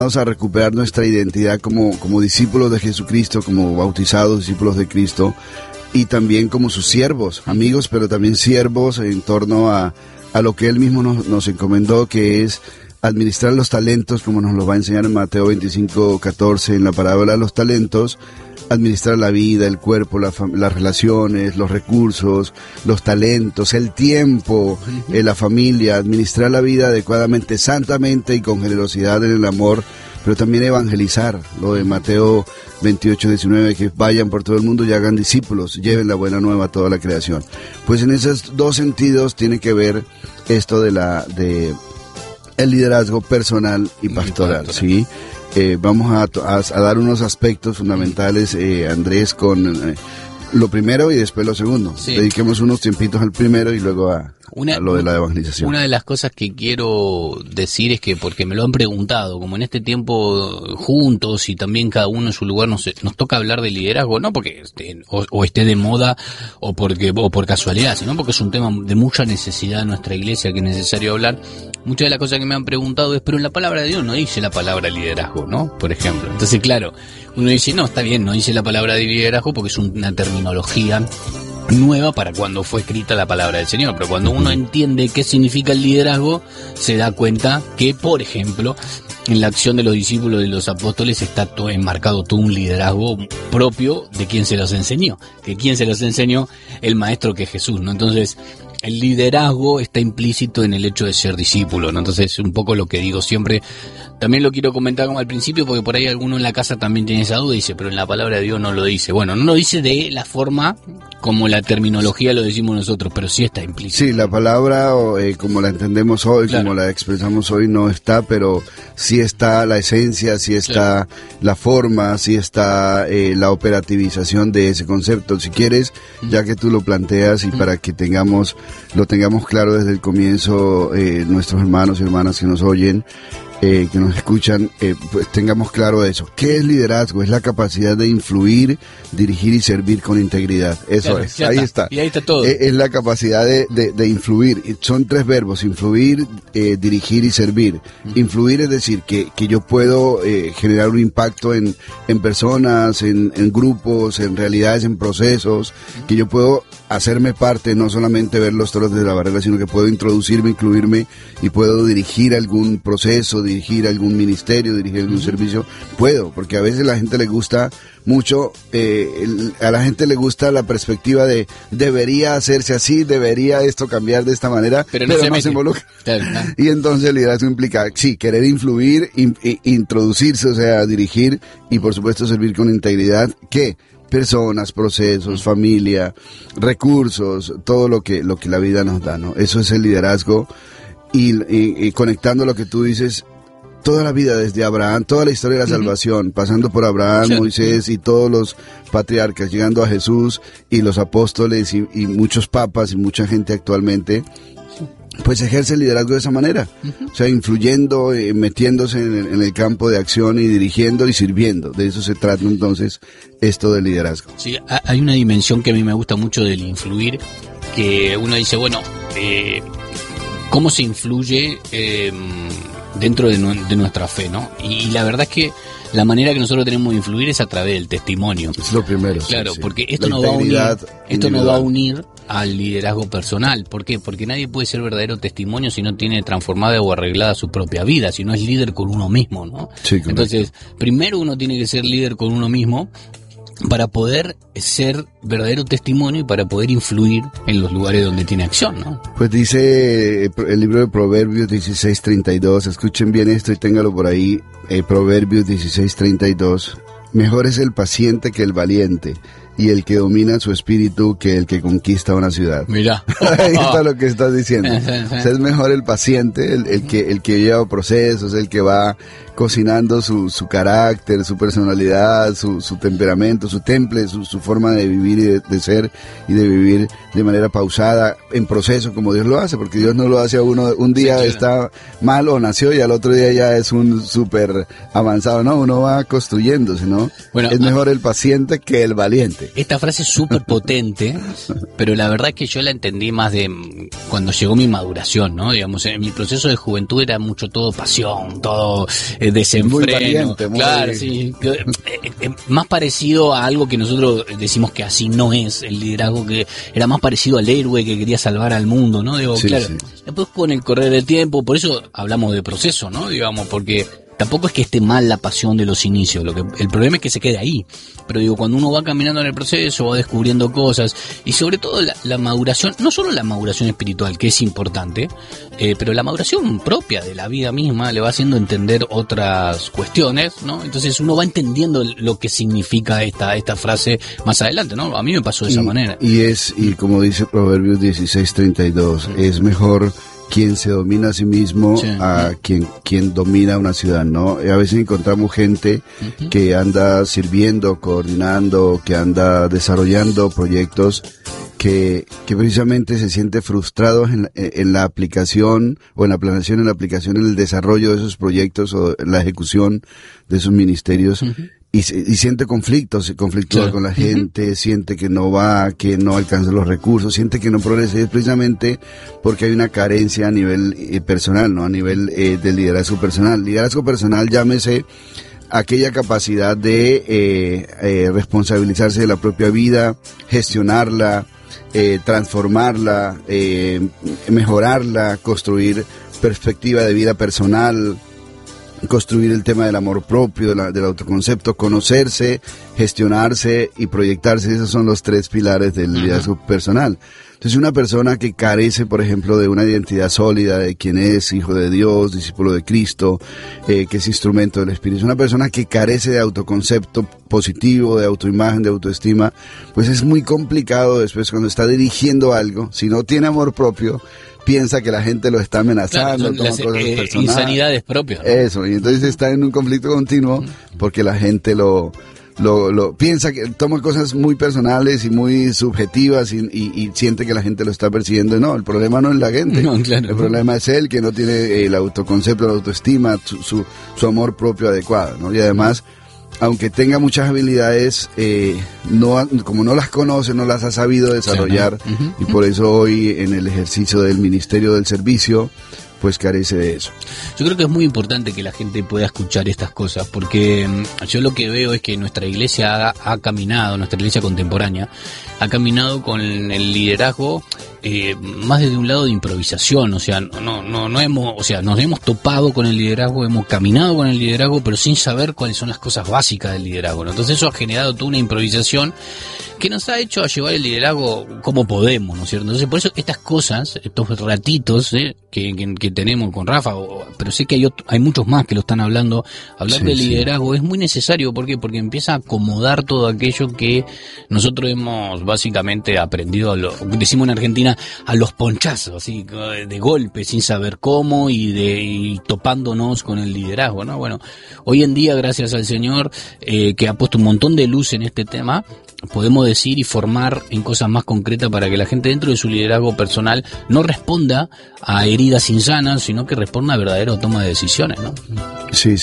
Vamos a recuperar nuestra identidad como discípulos de Jesucristo, como bautizados, discípulos de Cristo, y también como sus siervos, amigos, pero también siervos en torno a lo que Él mismo nos encomendó, que es administrar los talentos, como nos lo va a enseñar en Mateo 25:14, en la parábola de los talentos. Administrar la vida, el cuerpo, las relaciones, los recursos, los talentos, el tiempo, la familia, administrar la vida adecuadamente, santamente y con generosidad en el amor, pero también evangelizar, lo de Mateo 28:19, que vayan por todo el mundo y hagan discípulos, lleven la buena nueva a toda la creación. Pues en esos dos sentidos tiene que ver esto de el liderazgo personal y pastoral, ¿sí? Vamos a dar unos aspectos fundamentales, Andrés, con lo primero y después lo segundo. Sí. Dediquemos unos tiempitos al primero y luego a lo de la evangelización. Una de las cosas que quiero decir es que, porque me lo han preguntado, como en este tiempo juntos y también cada uno en su lugar nos toca hablar de liderazgo, no porque esté de moda o por casualidad, sino porque es un tema de mucha necesidad en nuestra iglesia que es necesario hablar. Muchas de las cosas que me han preguntado es, pero en la palabra de Dios no dice la palabra liderazgo, ¿no? Por ejemplo. Entonces, claro, uno dice, no, está bien, no dice la palabra de liderazgo porque es una terminología nueva para cuando fue escrita la palabra del Señor, pero cuando uno entiende qué significa el liderazgo, se da cuenta que, por ejemplo, en la acción de los discípulos y los apóstoles está enmarcado todo un liderazgo propio de quien se los enseñó, el maestro que es Jesús, ¿no? Entonces, el liderazgo está implícito en el hecho de ser discípulo, ¿no? Entonces, un poco lo que digo siempre, también lo quiero comentar como al principio, porque por ahí alguno en la casa también tiene esa duda y dice, pero en la palabra de Dios no lo dice. Bueno, no lo dice de la forma como la terminología lo decimos nosotros, pero sí está implícito. Sí, la palabra, como la entendemos hoy, claro, como la expresamos hoy, no está, pero sí está la esencia, sí está la forma, sí está la operativización de ese concepto. Si quieres, ya que tú lo planteas y para que lo tengamos claro desde el comienzo, nuestros hermanos y hermanas que nos oyen, que nos escuchan, pues tengamos claro eso. ¿Qué es liderazgo? Es la capacidad de influir, dirigir y servir con integridad. Eso claro, es, ahí está. Y ahí está todo. Es la capacidad de influir. Son tres verbos: influir, dirigir y servir. Influir es decir que yo puedo generar un impacto en personas, en grupos, en realidades, en procesos, que yo puedo hacerme parte, no solamente ver los toros desde la barrera, sino que puedo introducirme, incluirme y puedo dirigir algún proceso, dirigir algún ministerio, dirigir algún servicio. Puedo, porque a veces a la gente le gusta mucho, a la gente le gusta la perspectiva de debería hacerse así, debería esto cambiar de esta manera, pero no se involucra. Claro, no. Y entonces el liderazgo implica, sí, querer influir, introducirse, o sea, dirigir y por supuesto servir con integridad, ¿qué? Personas, procesos, familia, recursos, todo lo que la vida nos da, ¿no? Eso es el liderazgo y conectando lo que tú dices, toda la vida desde Abraham, toda la historia de la salvación, pasando por Abraham, Moisés y todos los patriarcas, llegando a Jesús y los apóstoles y muchos papas y mucha gente actualmente, pues ejerce el liderazgo de esa manera, o sea, influyendo, metiéndose en el campo de acción y dirigiendo y sirviendo. De eso se trata entonces esto del liderazgo. Sí, hay una dimensión que a mí me gusta mucho del influir, que uno dice, bueno, ¿cómo se influye dentro de nuestra fe, ¿no? Y la verdad es que la manera que nosotros tenemos de influir es a través del testimonio. Es lo primero. Claro, sí. Porque esto nos va a unir al liderazgo personal. ¿Por qué? Porque nadie puede ser verdadero testimonio si no tiene transformada o arreglada su propia vida, si no es líder con uno mismo, ¿no? Sí, correcto. Entonces, primero uno tiene que ser líder con uno mismo para poder ser verdadero testimonio y para poder influir en los lugares donde tiene acción, ¿no? Pues dice el libro de Proverbios 16:32, escuchen bien esto y téngalo por ahí, Proverbios 16:32, mejor es el paciente que el valiente, y el que domina su espíritu que el que conquista una ciudad. Mira. Ahí está lo que estás diciendo. O sea, es mejor el paciente, el que lleva procesos, el que va cocinando su carácter, su personalidad, su temperamento, su temple, su forma de vivir y de ser y de vivir de manera pausada, en proceso, como Dios lo hace, porque Dios no lo hace a uno, un día sí, claro, está mal o nació y al otro día ya es un súper avanzado, no, uno va construyéndose, ¿no? Bueno, es mejor el paciente que el valiente. esta frase es súper potente, pero la verdad es que yo la entendí más de cuando llegó mi maduración, ¿no? Digamos, en mi proceso de juventud era mucho todo pasión, todo desenfreno. Muy valiente, claro, sí. Más parecido a algo que nosotros decimos que así no es el liderazgo, que era más parecido al héroe que quería salvar al mundo, ¿no? Digo, sí, claro. Sí. Después con el correr del tiempo, por eso hablamos de proceso, ¿no? Digamos, porque tampoco es que esté mal la pasión de los inicios, el problema es que se quede ahí. Pero digo, cuando uno va caminando en el proceso, va descubriendo cosas, y sobre todo la maduración, no solo la maduración espiritual, que es importante, pero la maduración propia de la vida misma le va haciendo entender otras cuestiones, ¿no? Entonces uno va entendiendo lo que significa esta frase más adelante, ¿no? A mí me pasó de esa manera. Y como dice Proverbios 16:32, es mejor quien se domina a sí mismo a quien domina una ciudad, ¿no? A veces encontramos gente que anda sirviendo, coordinando, que anda desarrollando proyectos que precisamente se siente frustrados en la aplicación o en la planeación, en la aplicación, en el desarrollo de esos proyectos o en la ejecución de esos ministerios. Y siente conflictos, conflictúa con la gente, siente que no alcanza los recursos, siente que no progresa, y es precisamente porque hay una carencia a nivel personal, ¿no? A nivel del liderazgo personal. Liderazgo personal, llámese aquella capacidad de responsabilizarse de la propia vida, gestionarla, transformarla, mejorarla, construir perspectiva de vida personal, construir el tema del amor propio, del autoconcepto, conocerse, gestionarse y proyectarse. Esos son los 3 pilares del liderazgo personal. Entonces, una persona que carece, por ejemplo, de una identidad sólida de quién es, hijo de Dios, discípulo de Cristo, que es instrumento del Espíritu, es una persona que carece de autoconcepto positivo, de autoimagen, de autoestima, pues es muy complicado después cuando está dirigiendo algo, si no tiene amor propio, piensa que la gente lo está amenazando, claro, son las insanidades propias, ¿no? Eso, y entonces está en un conflicto continuo porque la gente lo piensa que toma cosas muy personales y muy subjetivas y siente que la gente lo está persiguiendo. No, el problema no es la gente, el problema es él, que no tiene el autoconcepto, la autoestima, su amor propio adecuado, ¿no? Y además, aunque tenga muchas habilidades, como no las conoce, no las ha sabido desarrollar, y por eso hoy en el ejercicio del ministerio del servicio, pues carece de eso. Yo creo que es muy importante que la gente pueda escuchar estas cosas, porque yo lo que veo es que nuestra iglesia ha caminado, nuestra iglesia contemporánea, ha caminado con el liderazgo más desde un lado de improvisación, o sea, nos hemos topado con el liderazgo, hemos caminado con el liderazgo, pero sin saber cuáles son las cosas básicas del liderazgo, ¿no? Entonces eso ha generado toda una improvisación que nos ha hecho a llevar el liderazgo como podemos, ¿no es cierto? Entonces por eso estas cosas, estos ratitos que tenemos con Rafa, pero sé que hay muchos más que lo están hablando, hablar del liderazgo es muy necesario. ¿Por qué? Porque empieza a acomodar todo aquello que nosotros hemos básicamente aprendido, decimos en Argentina, a los ponchazos, así de golpe, sin saber cómo y topándonos con el liderazgo, ¿no? Bueno, hoy en día, gracias al Señor, que ha puesto un montón de luz en este tema, podemos decir y formar en cosas más concretas para que la gente dentro de su liderazgo personal no responda a heridas insanas, sino que responda a verdadera toma de decisiones, ¿no? Sí.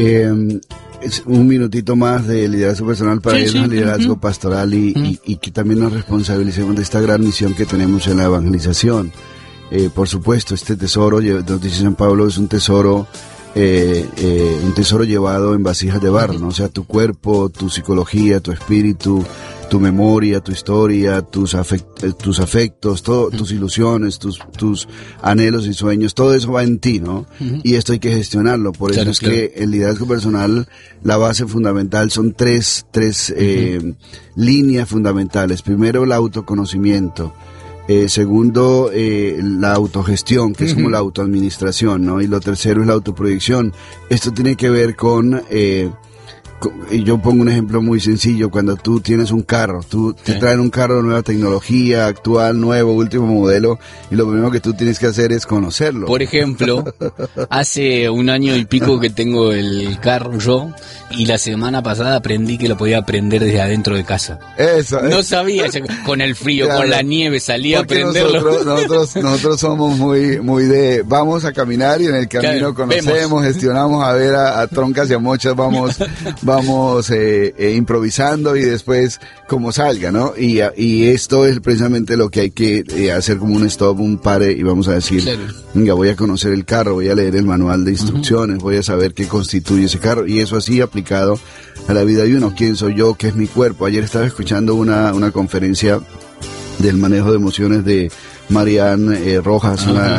Un minutito más de liderazgo personal para irnos al liderazgo pastoral y que también nos responsabilicemos de esta gran misión que tenemos en la evangelización. Por supuesto, este tesoro, nos dice San Pablo, es un tesoro llevado en vasijas de barro, ¿no? O sea, tu cuerpo, tu psicología, tu espíritu, tu memoria, tu historia, tus afectos, tus ilusiones, tus anhelos y sueños, todo eso va en ti, ¿no? Y esto hay que gestionarlo. Por eso es que el liderazgo personal, la base fundamental son tres líneas fundamentales. Primero, el autoconocimiento. Segundo, la autogestión, que es como la autoadministración, ¿no? Y lo tercero es la autoproyección. Esto tiene que ver con yo pongo un ejemplo muy sencillo. Cuando tú tienes un carro, te traen un carro de nueva tecnología, actual, nuevo, último modelo, y lo primero que tú tienes que hacer es conocerlo. Por ejemplo, hace 1 año y pico que tengo el carro yo, y la semana pasada aprendí que lo podía aprender desde adentro de casa. No sabía, con el frío, claro, con la nieve, salía a aprenderlo. Nosotros somos muy de, vamos a caminar y en el camino conocemos, gestionamos, a ver a troncas y a mochas, vamos vamos improvisando y después como salga, ¿no? Y esto es precisamente lo que hay que hacer, como un stop, un pare, y vamos a decir, claro, venga, voy a conocer el carro, voy a leer el manual de instrucciones, voy a saber qué constituye ese carro, y eso así aplicado a la vida de uno. ¿Quién soy yo? ¿Qué es mi cuerpo? Ayer estaba escuchando una conferencia del manejo de emociones de Marianne Rojas, una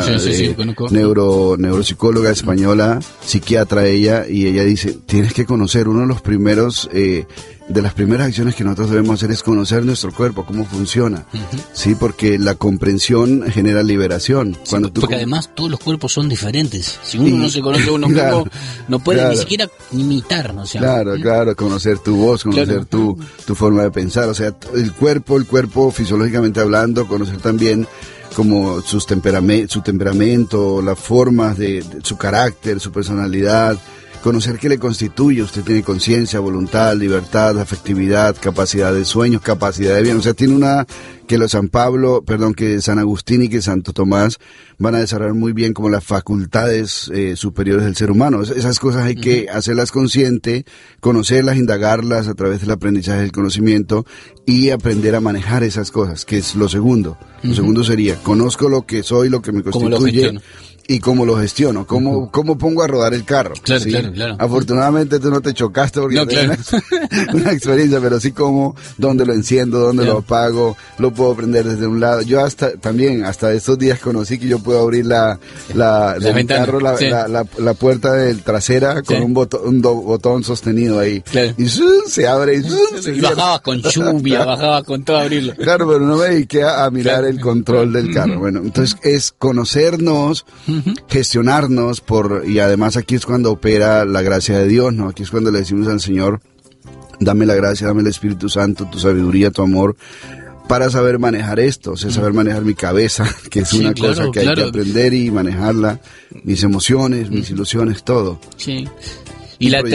neuropsicóloga española, psiquiatra ella, y ella dice, tienes que conocer, uno de los primeros, de las primeras acciones que nosotros debemos hacer es conocer nuestro cuerpo, cómo funciona, sí, porque la comprensión genera liberación. Sí, porque además todos los cuerpos son diferentes, si uno no se conoce a uno mismo, no puede ni siquiera imitar, ¿no? O sea, claro, conocer tu voz, conocer tu forma de pensar, o sea, el cuerpo fisiológicamente hablando, conocer también como su temperamento, las formas de su carácter, su personalidad, conocer qué le constituye. Usted tiene conciencia, voluntad, libertad, afectividad, capacidad de sueños, capacidad de bien. O sea, tiene que San Agustín y que Santo Tomás van a desarrollar muy bien como las facultades superiores del ser humano. Esas cosas hay que hacerlas consciente, conocerlas, indagarlas a través del aprendizaje del conocimiento y aprender a manejar esas cosas, que es lo segundo. Lo segundo sería, conozco lo que soy, lo que me constituye, y cómo lo gestiono, cómo pongo a rodar el carro. Claro, ¿sí? claro. Afortunadamente tú no te chocaste porque una experiencia, pero sí dónde lo enciendo, dónde lo apago, lo puedo prender desde un lado. Yo hasta estos días conocí que yo puedo abrir la carro, la puerta del trasera con un botón sostenido ahí. Claro. Y se abre y bajabas con lluvia, bajabas con todo a abrirlo. Claro, pero no me dediqué a mirar el control del carro. Bueno, entonces es conocernos, gestionarnos y además aquí es cuando opera la gracia de Dios, ¿no? Aquí es cuando le decimos al Señor, dame la gracia, dame el Espíritu Santo, tu sabiduría, tu amor, para saber manejar esto, o sea, saber manejar mi cabeza, que es una cosa que hay que aprender y manejarla, mis emociones, mis ilusiones, todo. Sí. Y la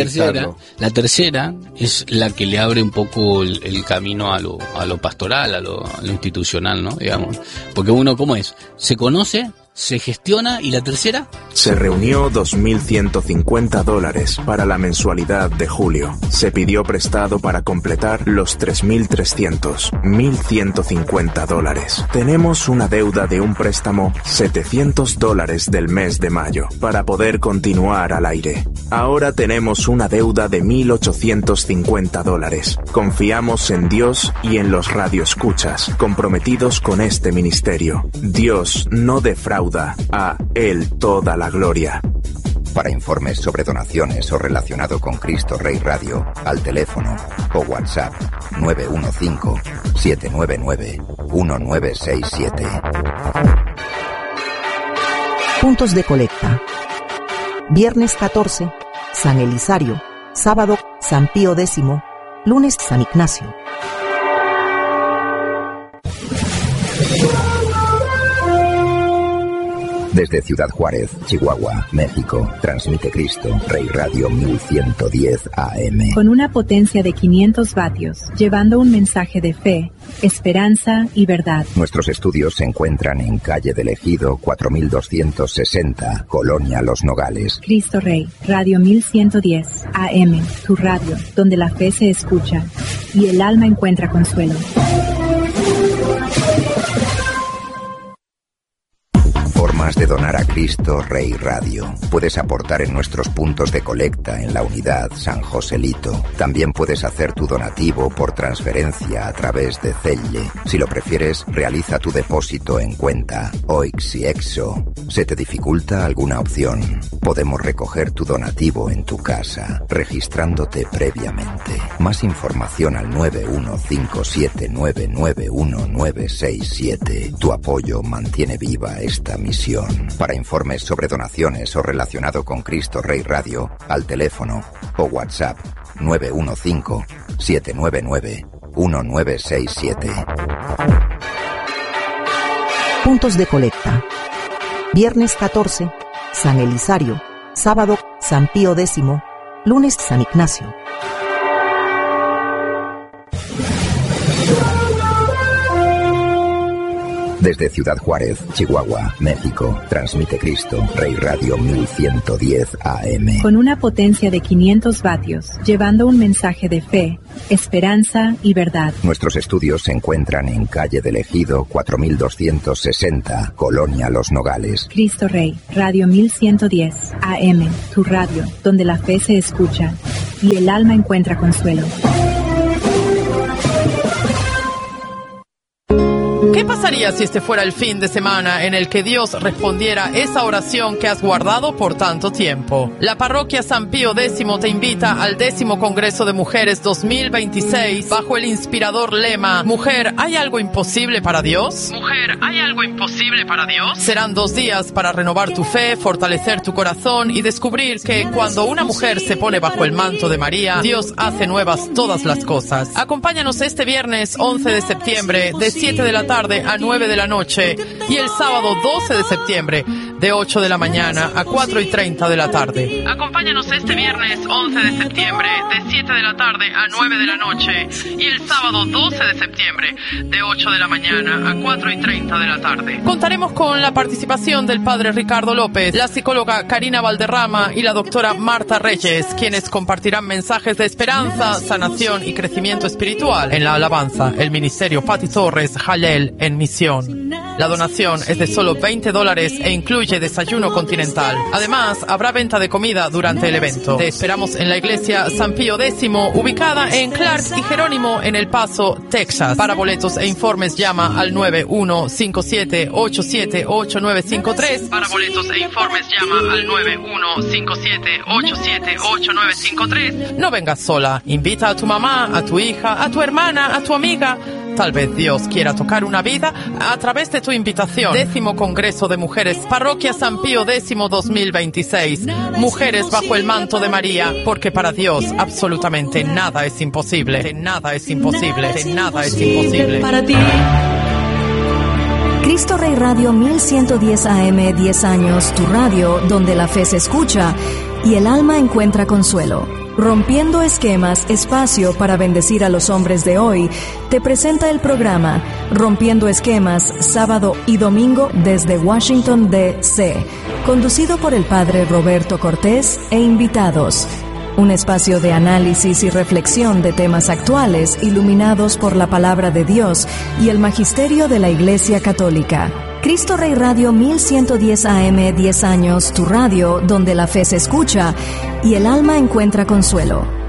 tercera es la que le abre un poco el camino a lo pastoral, a lo institucional, ¿no? Digamos. Porque uno, ¿cómo es? Se conoce, se gestiona, y la tercera se reunió $2.150 para la mensualidad de julio. Se pidió prestado para completar los 3.300, $1.150. Tenemos una deuda de un préstamo $700 del mes de mayo para poder continuar al aire. Ahora tenemos una deuda de $1.850. Confiamos en Dios y en los radioescuchas comprometidos con este ministerio. Dios no defrauda. A Él toda la gloria. Para informes sobre donaciones o relacionado con Cristo Rey Radio, al teléfono o WhatsApp 915-799-1967. Puntos de colecta. Viernes 14, San Elisario. Sábado, San Pío X. Lunes, San Ignacio. Desde Ciudad Juárez, Chihuahua, México, transmite Cristo Rey Radio 1110 AM. Con una potencia de 500 vatios, llevando un mensaje de fe, esperanza y verdad. Nuestros estudios se encuentran en calle del Ejido 4260, Colonia Los Nogales. Cristo Rey, Radio 1110 AM, tu radio, donde la fe se escucha y el alma encuentra consuelo. Formas de donar a Cristo Rey Radio. Puedes aportar en nuestros puntos de colecta en la unidad San Joselito. También puedes hacer tu donativo por transferencia a través de Zelle. Si lo prefieres, realiza tu depósito en cuenta OIX y EXO. ¿Se te dificulta alguna opción? Podemos recoger tu donativo en tu casa, registrándote previamente. Más información al 915799167. Tu apoyo mantiene viva esta misión. Para informes sobre donaciones o relacionado con Cristo Rey Radio, al teléfono o WhatsApp 915-799-1967. Puntos de colecta. Viernes 14, San Elisario. Sábado, San Pío X. Lunes, San Ignacio. Desde Ciudad Juárez, Chihuahua, México, transmite Cristo Rey Radio 1110 AM. Con una potencia de 500 vatios, llevando un mensaje de fe, esperanza y verdad. Nuestros estudios se encuentran en calle del Ejido 4260, Colonia Los Nogales. Cristo Rey, Radio 1110 AM, tu radio, donde la fe se escucha y el alma encuentra consuelo. ¿Qué pasaría si este fuera el fin de semana en el que Dios respondiera esa oración que has guardado por tanto tiempo? La parroquia San Pío X te invita al 10º Congreso de Mujeres 2026 bajo el inspirador lema Mujer, ¿hay algo imposible para Dios? Mujer, ¿hay algo imposible para Dios? Serán 2 días para renovar tu fe, fortalecer tu corazón y descubrir que cuando una mujer se pone bajo el manto de María, Dios hace nuevas todas las cosas. Acompáñanos este viernes 11 de septiembre de 7 de la tarde a 9 de la noche y el sábado 12 de septiembre de 8 de la mañana a 4:30 de la tarde. Acompáñanos este viernes 11 de septiembre de 7 de la tarde a 9 de la noche y el sábado 12 de septiembre de 8 de la mañana a 4:30 de la tarde. Contaremos con la participación del padre Ricardo López, la psicóloga Karina Valderrama y la doctora Marta Reyes, quienes compartirán mensajes de esperanza, sanación y crecimiento espiritual. En la alabanza, el ministerio Pati Torres Jalel en misión. La donación es de solo $20 e incluye desayuno continental. Además, habrá venta de comida durante el evento. Te esperamos en la iglesia San Pío X, ubicada en Clark y Jerónimo en El Paso, Texas. Para boletos e informes llama al 9157878953. Para boletos e informes llama al 9157878953. No vengas sola. Invita a tu mamá, a tu hija, a tu hermana, a tu amiga. Tal vez Dios quiera tocar una vida a través de tu invitación. 10º Congreso de Mujeres, Parroquia San Pío X 2026. Mujeres bajo el manto de María, porque para Dios absolutamente nada es imposible. Nada es imposible. Nada es imposible. Para ti. Cristo Rey Radio 1110 AM, 10 años, tu radio, donde la fe se escucha y el alma encuentra consuelo. Rompiendo Esquemas, espacio para bendecir a los hombres de hoy, te presenta el programa Rompiendo Esquemas, sábado y domingo desde Washington, D.C., conducido por el padre Roberto Cortés e invitados. Un espacio de análisis y reflexión de temas actuales iluminados por la palabra de Dios y el magisterio de la Iglesia Católica. Cristo Rey Radio 1110 AM, 10 años, tu radio, donde la fe se escucha y el alma encuentra consuelo.